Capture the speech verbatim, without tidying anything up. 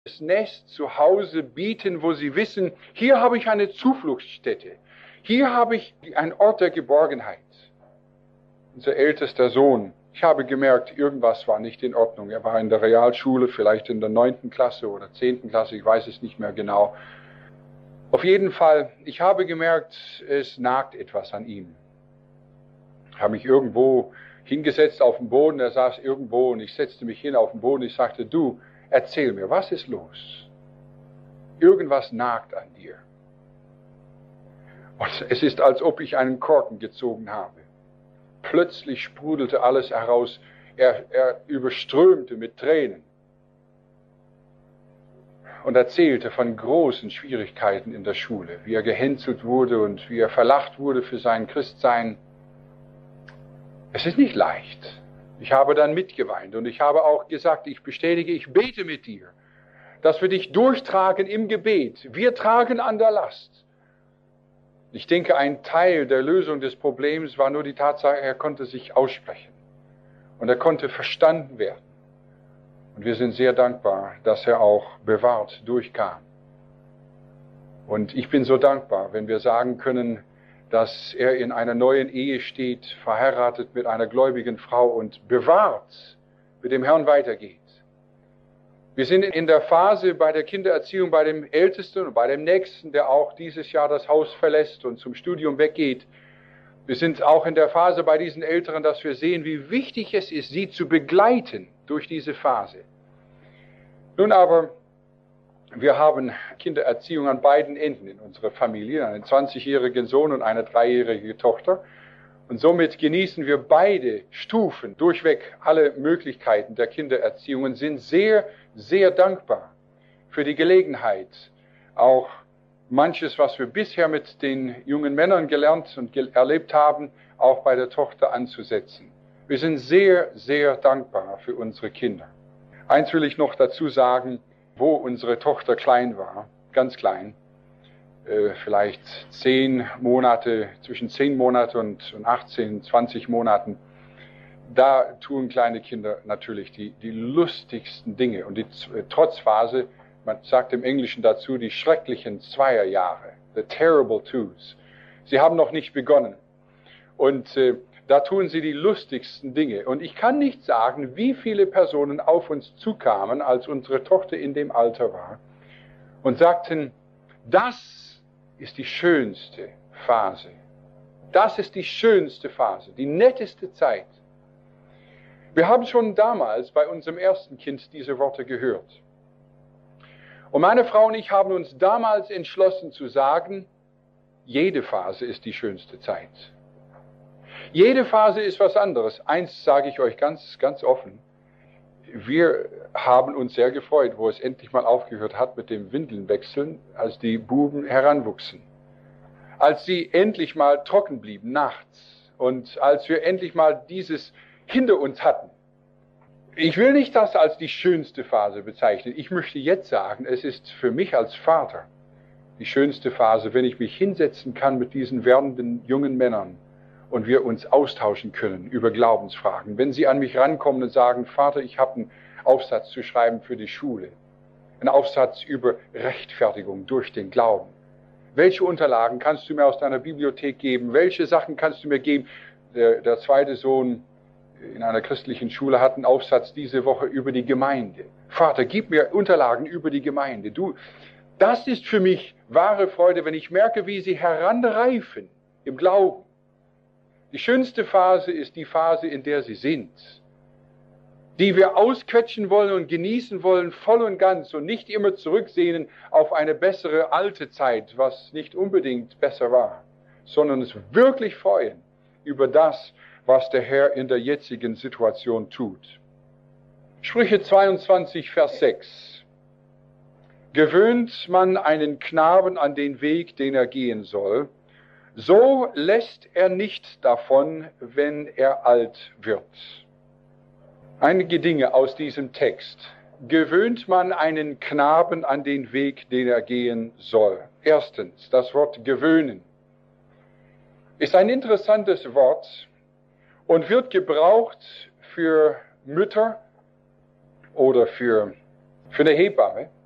Nest zu Hause bieten, wo sie wissen, hier habe ich eine Zufluchtsstätte. Hier habe ich einen Ort der Geborgenheit. Unser ältester Sohn, ich habe gemerkt, irgendwas war nicht in Ordnung. Er war in der Realschule, vielleicht in der neunten Klasse oder zehnten Klasse, ich weiß es nicht mehr genau. Auf jeden Fall, ich habe gemerkt, es nagt etwas an ihm. Ich habe mich irgendwo hingesetzt auf den Boden, er saß irgendwo und ich setzte mich hin auf den Boden. Ich sagte, du, erzähl mir, was ist los? Irgendwas nagt an dir. Und es ist, als ob ich einen Korken gezogen habe. Plötzlich sprudelte alles heraus. Er, er überströmte mit Tränen und erzählte von großen Schwierigkeiten in der Schule, wie er gehänselt wurde und wie er verlacht wurde für sein Christsein. Es ist nicht leicht. Ich habe dann mitgeweint und ich habe auch gesagt, ich bestätige, ich bete mit dir, dass wir dich durchtragen im Gebet. Wir tragen an der Last. Ich denke, ein Teil der Lösung des Problems war nur die Tatsache, er konnte sich aussprechen und er konnte verstanden werden. Und wir sind sehr dankbar, dass er auch bewahrt durchkam. Und ich bin so dankbar, wenn wir sagen können, dass er in einer neuen Ehe steht, verheiratet mit einer gläubigen Frau und bewahrt mit dem Herrn weitergeht. Wir sind in der Phase bei der Kindererziehung bei dem Ältesten und bei dem Nächsten, der auch dieses Jahr das Haus verlässt und zum Studium weggeht. Wir sind auch in der Phase bei diesen Älteren, dass wir sehen, wie wichtig es ist, sie zu begleiten durch diese Phase. Nun aber, wir haben Kindererziehung an beiden Enden in unserer Familie, einen zwanzigjährigen Sohn und eine dreijährige Tochter. Und somit genießen wir beide Stufen, durchweg alle Möglichkeiten der Kindererziehung und sind sehr, sehr dankbar für die Gelegenheit, auch manches, was wir bisher mit den jungen Männern gelernt und ge- erlebt haben, auch bei der Tochter anzusetzen. Wir sind sehr, sehr dankbar für unsere Kinder. Eins will ich noch dazu sagen, wo unsere Tochter klein war, ganz klein, äh, vielleicht zehn Monate, zwischen zehn Monate und, und achtzehn, zwanzig Monaten, da tun kleine Kinder natürlich die, die lustigsten Dinge. Und die äh, Trotzphase, man sagt im Englischen dazu, die schrecklichen Zweierjahre, the terrible twos. Sie haben noch nicht begonnen. Und äh, da tun sie die lustigsten Dinge. Und ich kann nicht sagen, wie viele Personen auf uns zukamen, als unsere Tochter in dem Alter war, und sagten, das ist die schönste Phase. Das ist die schönste Phase, die netteste Zeit. Wir haben schon damals bei unserem ersten Kind diese Worte gehört. Und meine Frau und ich haben uns damals entschlossen zu sagen, jede Phase ist die schönste Zeit. Jede Phase ist was anderes. Eins sage ich euch ganz, ganz offen. Wir haben uns sehr gefreut, wo es endlich mal aufgehört hat mit dem Windelnwechseln, als die Buben heranwuchsen. Als sie endlich mal trocken blieben nachts und als wir endlich mal dieses hinter uns hatten. Ich will nicht das als die schönste Phase bezeichnen. Ich möchte jetzt sagen, es ist für mich als Vater die schönste Phase, wenn ich mich hinsetzen kann mit diesen werdenden jungen Männern und wir uns austauschen können über Glaubensfragen. Wenn sie an mich rankommen und sagen, Vater, ich habe einen Aufsatz zu schreiben für die Schule, einen Aufsatz über Rechtfertigung durch den Glauben. Welche Unterlagen kannst du mir aus deiner Bibliothek geben? Welche Sachen kannst du mir geben? Der, der zweite Sohn in einer christlichen Schule hat einen Aufsatz diese Woche über die Gemeinde. Vater, gib mir Unterlagen über die Gemeinde. Du, das ist für mich wahre Freude, wenn ich merke, wie sie heranreifen im Glauben. Die schönste Phase ist die Phase, in der sie sind, die wir ausquetschen wollen und genießen wollen, voll und ganz und nicht immer zurücksehnen auf eine bessere alte Zeit, was nicht unbedingt besser war, sondern uns wirklich freuen über das, was der Herr in der jetzigen Situation tut. Sprüche zweiundzwanzig, Vers sechs. Gewöhnt man einen Knaben an den Weg, den er gehen soll, so lässt er nicht davon, wenn er alt wird. Einige Dinge aus diesem Text. Gewöhnt man einen Knaben an den Weg, den er gehen soll. Erstens, das Wort gewöhnen ist ein interessantes Wort und wird gebraucht für Mütter oder für, für eine Hebamme,